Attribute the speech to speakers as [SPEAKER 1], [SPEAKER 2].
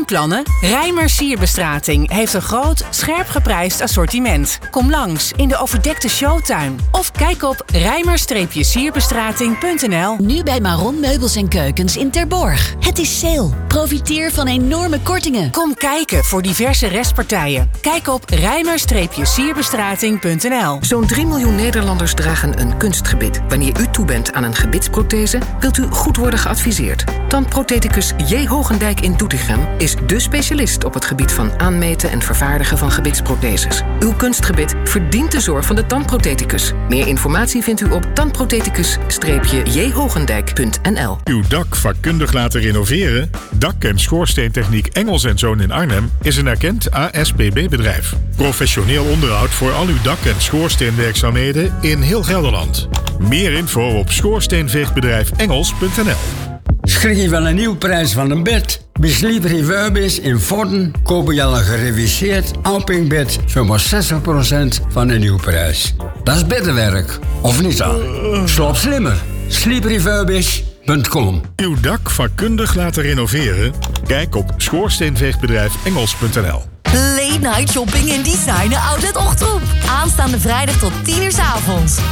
[SPEAKER 1] Tuinplannen? Rijmer Sierbestrating heeft een groot, scherp geprijsd assortiment. Kom langs in de overdekte showtuin. Of kijk op rijmer-sierbestrating.nl.
[SPEAKER 2] Nu bij Maron Meubels en Keukens in Terborg. Het is sale. Profiteer van enorme kortingen.
[SPEAKER 1] Kom kijken voor diverse restpartijen. Kijk op rijmer-sierbestrating.nl.
[SPEAKER 3] Zo'n 3 miljoen Nederlanders dragen een kunstgebit. Wanneer u toe bent aan een gebitsprothese, wilt u goed worden geadviseerd. Tandprotheticus J. Hogendijk in Doetinchem is dé specialist op het gebied van aanmeten en vervaardigen van gebitsprotheses. Uw kunstgebit verdient de zorg van de tandprotheticus. Meer informatie vindt u op tandprotheticus-jhogendijk.nl.
[SPEAKER 4] Uw dak vakkundig laten renoveren? Dak- en schoorsteentechniek Engels & Zoon in Arnhem is een erkend ASPB-bedrijf. Professioneel onderhoud voor al uw dak- en schoorsteenwerkzaamheden in heel Gelderland. Meer info op schoorsteenveegbedrijfengels.nl.
[SPEAKER 5] Schrik je van een nieuwe prijs van een bed? Bij Sleep Refurbis in Vorden kopen je al een gereviseerd Alpingbed voor maar 60% van de nieuwprijs. Dat is beddenwerk, of niet dan? Slaap slimmer. sleeprefurbis.com.
[SPEAKER 4] Uw dak vakkundig laten renoveren? Kijk op schoorsteenveegbedrijfengels.nl.
[SPEAKER 6] Late night shopping in Designer Outlet Ochtroep. Aanstaande vrijdag tot 10 uur 's avonds.